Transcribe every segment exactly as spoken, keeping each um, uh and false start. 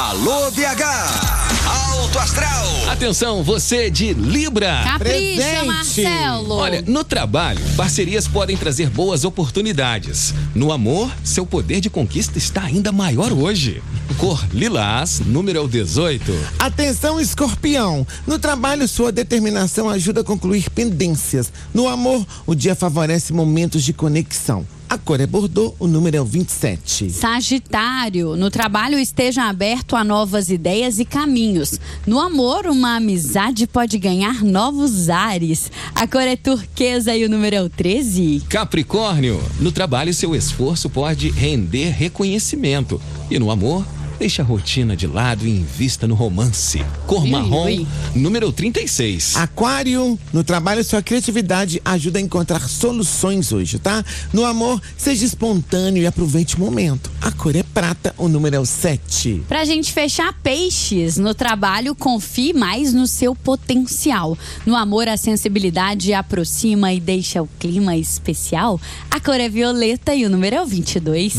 Alô B H, Alto Astral. Atenção, você de Libra. Capricha, Presente. Marcelo. Olha, no trabalho, parcerias podem trazer boas oportunidades. No amor, seu poder de conquista está ainda maior hoje. Cor lilás, número dezoito. Atenção, Escorpião. No trabalho, sua determinação ajuda a concluir pendências. No amor, o dia favorece momentos de conexão. A cor é Bordeaux, o número é o vinte e sete. Sagitário, no trabalho esteja aberto a novas ideias e caminhos. No amor, uma amizade pode ganhar novos ares. A cor é turquesa e o número é o treze. Capricórnio, no trabalho, seu esforço pode render reconhecimento. E no amor, deixe a rotina de lado e invista no romance. Cor Ui, marrom, ui. número trinta e seis. Aquário, no trabalho, sua criatividade ajuda a encontrar soluções hoje, tá? No amor, seja espontâneo e aproveite o momento. A cor é prata, o número é o sete. Pra gente fechar, peixes. No trabalho, confie mais no seu potencial. No amor, a sensibilidade aproxima e deixa o clima especial. A cor é violeta e o número é o vinte e dois.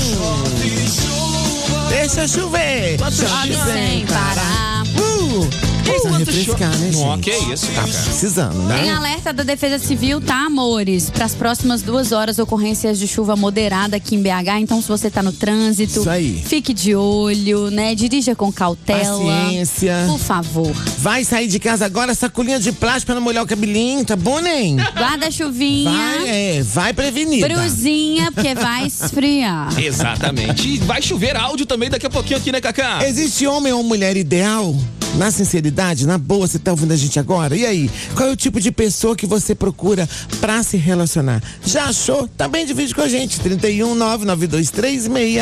Deixa chover. Chove sem parar. Uh, precisa refrescar, né, gente? Ó, que isso, Tá cara. precisando, Tem né? alerta da Defesa Civil, tá, amores? Para as próximas duas horas, ocorrências de chuva moderada aqui em B H. Então, se você tá no trânsito, Isso aí. fique de olho, né? Dirija com cautela. Paciência. Por favor. Vai sair de casa agora, sacolinha de plástico pra não molhar o cabelinho, tá bom, nem? Guarda-chuvinha, Vai, é, vai prevenir. brusinha, porque vai esfriar. Exatamente. E vai chover áudio também daqui a pouquinho aqui, né, Cacá? Existe homem ou mulher ideal? Na sinceridade, na boa, você tá ouvindo a gente agora? E aí, qual é o tipo de pessoa que você procura pra se relacionar? Já achou? Também divide com a gente, trinta e um, nove nove dois três seis